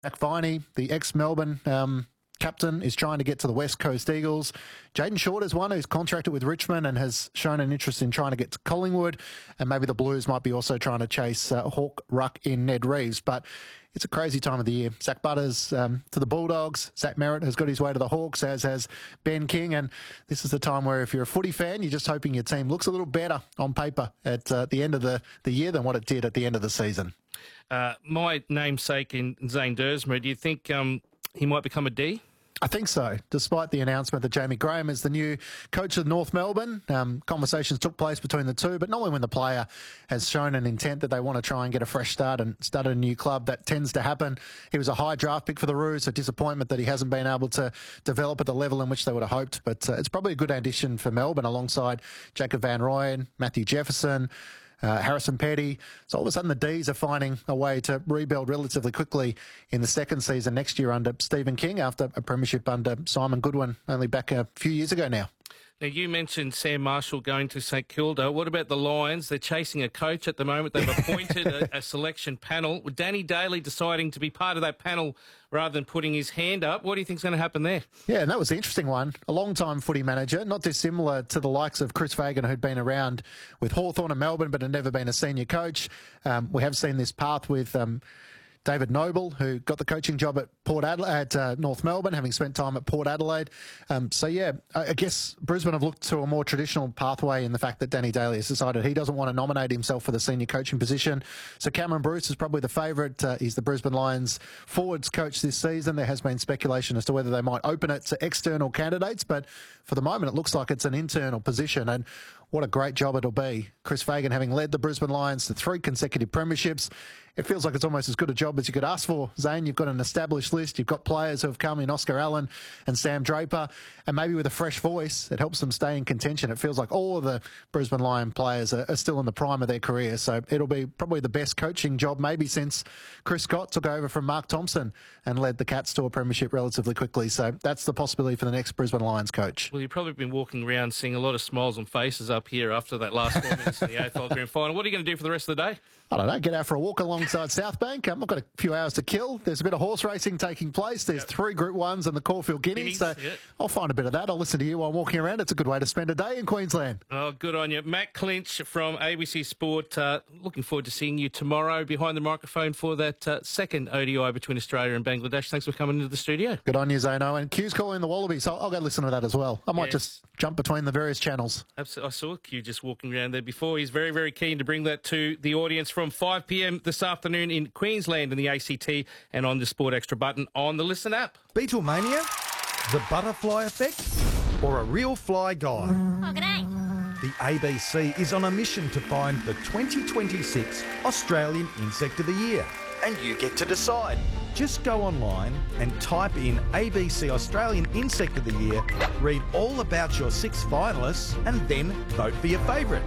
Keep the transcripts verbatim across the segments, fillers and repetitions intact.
Jack Viney, the ex-Melbourne um, captain, is trying to get to the West Coast Eagles. Jaden Short is one who's contracted with Richmond and has shown an interest in trying to get to Collingwood. And maybe the Blues might be also trying to chase uh, Hawk Ruck in Ned Reeves. But it's a crazy time of the year. Zach Butters um, to the Bulldogs. Zach Merritt has got his way to the Hawks, as has Ben King. And this is the time where if you're a footy fan, you're just hoping your team looks a little better on paper at uh, the end of the, the year than what it did at the end of the season. Uh, my namesake in Zane Duursma, do you think um, he might become a D? I think so, despite the announcement that Jamie Graham is the new coach of North Melbourne. Um, conversations took place between the two, but not when the player has shown an intent that they want to try and get a fresh start and start a new club. That tends to happen. He was a high draft pick for the Roos, a disappointment that he hasn't been able to develop at the level in which they would have hoped. But uh, it's probably a good addition for Melbourne alongside Jacob Van Rooyen, Matthew Jefferson, Uh, Harrison Petty. So all of a sudden the D's are finding a way to rebuild relatively quickly in the second season next year under Stephen King after a premiership under Simon Goodwin only back a few years ago now. Now, you mentioned Sam Marshall going to St Kilda. What about the Lions? They're chasing a coach at the moment. They've appointed a, a selection panel. With Danny Daly deciding to be part of that panel rather than putting his hand up, what do you think's going to happen there? Yeah, and that was the interesting one. A long-time footy manager, not dissimilar to the likes of Chris Fagan, who'd been around with Hawthorn and Melbourne but had never been a senior coach. Um, we have seen this path with Um, David Noble, who got the coaching job at Port Adelaide, at uh, North Melbourne, having spent time at Port Adelaide. Um, so, yeah, I, I guess Brisbane have looked to a more traditional pathway in the fact that Danny Daly has decided he doesn't want to nominate himself for the senior coaching position. So Cameron Bruce is probably the favourite. Uh, he's the Brisbane Lions forwards coach this season. There has been speculation as to whether they might open it to external candidates, but for the moment it looks like it's an internal position. And what a great job it'll be. Chris Fagan having led the Brisbane Lions to three consecutive premierships. It feels like it's almost as good a job as you could ask for, Zane. You've got an established list. You've got players who have come in, Oscar Allen and Sam Draper, and maybe with a fresh voice, it helps them stay in contention. It feels like all of the Brisbane Lion players are, are still in the prime of their career, so it'll be probably the best coaching job maybe since Chris Scott took over from Mark Thompson and led the Cats to a premiership relatively quickly. So that's the possibility for the next Brisbane Lions coach. Well, you've probably been walking around seeing a lot of smiles on faces up here after that last four minutes of the A F L Grand Final. What are you going to do for the rest of the day? I don't know, get out for a walk alongside South Bank. Um, I've got a few hours to kill. There's a bit of horse racing taking place. There's yep. three Group Ones and the Caulfield Guineas. So yep. I'll find a bit of that. I'll listen to you while walking around. It's a good way to spend a day in Queensland. Oh, good on you. Matt Clinch from A B C Sport. Uh, looking forward to seeing you tomorrow behind the microphone for that uh, second O D I between Australia and Bangladesh. Thanks for coming into the studio. Good on you, Zano. And Q's calling the Wallabies. So I'll go listen to that as well. I might yeah. just jump between the various channels. Absolutely. I saw Q just walking around there before. He's very, very keen to bring that to the audience from five p m this afternoon in Queensland in the A C T and on the Sport Extra button on the Listen app. Beatlemania, the butterfly effect, or a real fly guy? Oh, g'day. The A B C is on a mission to find the twenty twenty-six Australian Insect of the Year. And you get to decide. Just go online and type in A B C Australian Insect of the Year, read all about your six finalists, and then vote for your favourite.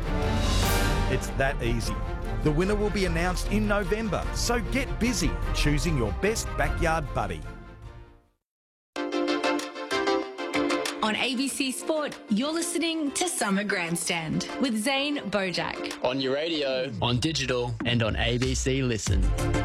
It's that easy. The winner will be announced in November, so get busy choosing your best backyard buddy. On A B C Sport, you're listening to Summer Grandstand with Zane Bojack. On your radio, on digital, and on A B C Listen.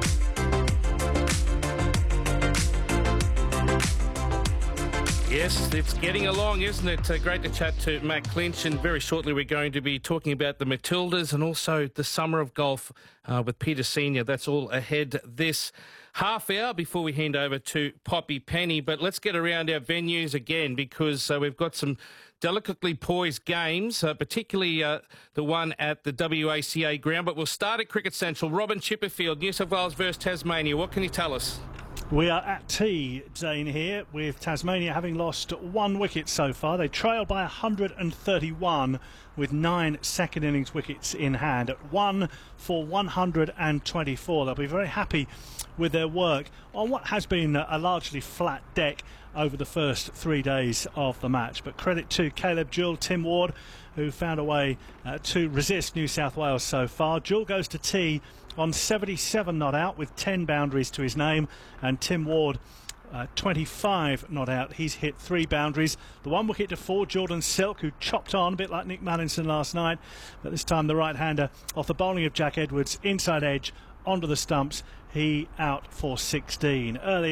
Yes, it's getting along, isn't it? Uh, great to chat to Matt Clinch, and very shortly we're going to be talking about the Matildas and also the summer of golf uh, with Peter Senior That's all ahead this half hour before we hand over to Poppy Penny. But let's get around our venues again, because uh, we've got some delicately poised games, uh, particularly uh, the one at the W A C A ground. But we'll start at Cricket Central. Robin Chipperfield, New South Wales versus Tasmania. What can you tell us? We are at tea, Zane, here, with Tasmania having lost one wicket so far. They trail by one hundred thirty-one with nine second innings wickets in hand at one for one hundred twenty-four. They'll be very happy with their work on what has been a largely flat deck over the first three days of the match. But credit to Caleb Jewell, Tim Ward, who found a way uh, to resist New South Wales so far. Jewell goes to tea on seventy-seven not out with ten boundaries to his name, and Tim Ward uh, twenty-five not out. He's hit three boundaries. The one wicket to four, Jordan Silk, who chopped on a bit like Nick Mallinson last night, but this time the right-hander off the bowling of Jack Edwards, inside edge onto the stumps. he out for sixteen. Early